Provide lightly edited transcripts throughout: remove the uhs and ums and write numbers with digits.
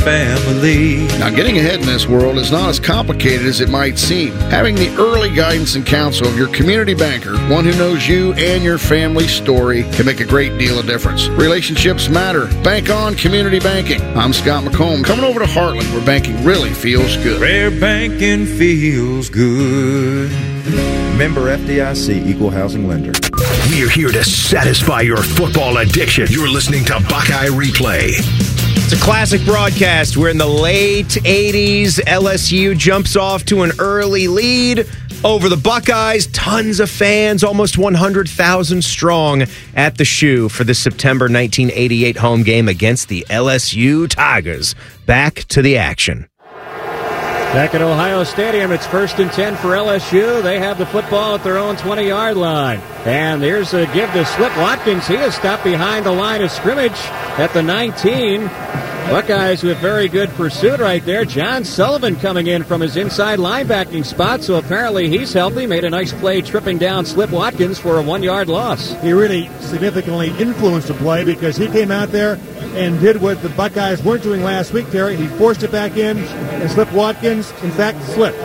family. Now, getting ahead in this world is not as complicated as it might seem. Having the early guidance and counsel of your community banker, one who knows you and your family's story, can make a great deal of difference. Relationships matter. Bank on community banking. I'm Scott McComb, coming over to Heartland, where banking really feels good. Where banking feels good. Member FDIC, Equal Housing Lender. We're here to satisfy your football addiction. You're listening to Buckeye Replay. It's a classic broadcast. We're in the late 80s. LSU jumps off to an early lead over the Buckeyes. Tons of fans, almost 100,000 strong at the Shoe for the September 1988 home game against the LSU Tigers. Back to the action. Back at Ohio Stadium, it's 1st and 10 for LSU. They have the football at their own 20-yard line. And there's a give to Slip Watkins. He is stopped behind the line of scrimmage at the 19. Buckeyes with very good pursuit right there. John Sullivan coming in from his inside linebacking spot, so apparently he's healthy. Made a nice play tripping down Slip Watkins for a 1-yard loss. He really significantly influenced the play because he came out there and did what the Buckeyes weren't doing last week, Terry. He forced it back in, and Slip Watkins, in fact, slipped.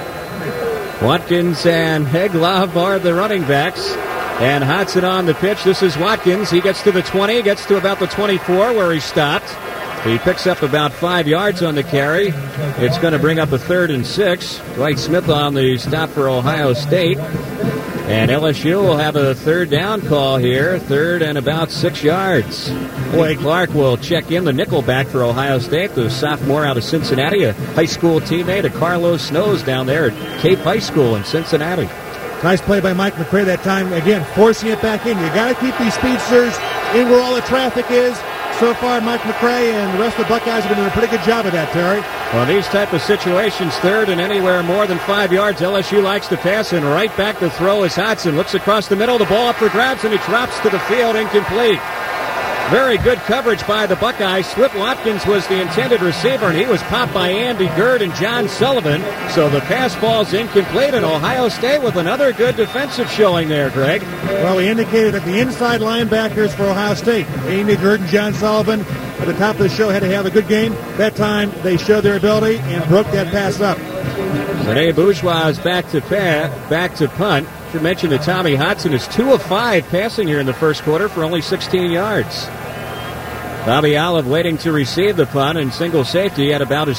Watkins and Heglov are the running backs. And Hodson on the pitch. This is Watkins. He gets to the 20, gets to about the 24 where he stopped. He picks up about 5 yards on the carry. It's going to bring up a 3rd and 6. Dwight Smith on the stop for Ohio State. And LSU will have a 3rd down call here. 3rd and about 6 yards. Boy, Clark will check in, the nickelback for Ohio State, the sophomore out of Cincinnati, a high school teammate of Carlos Snows down there at Cape High School in Cincinnati. Nice play by Mike McCray that time. Again, forcing it back in. You got to keep these speedsters in where all the traffic is. So far, Mike McCray and the rest of the Buckeyes have been doing a pretty good job of that, Terry. Well, these type of situations, 3rd and anywhere more than 5 yards, LSU likes to pass, and right back to throw is Hodson. Looks across the middle, the ball up for grabs, and it drops to the field, incomplete. Very good coverage by the Buckeyes. Slip Watkins was the intended receiver, and he was popped by Andy Gerd and John Sullivan. So the pass ball's incomplete, and Ohio State with another good defensive showing there, Greg. Well, we indicated that the inside linebackers for Ohio State, Andy Gerd and John Sullivan, at the top of the show had to have a good game. That time they showed their ability and broke that pass up. Rene Bourgeois is back to punt. To mention that Tommy Hodson is 2 of 5 passing here in the first quarter for only 16 yards. Bobby Olive waiting to receive the punt, and single safety at about his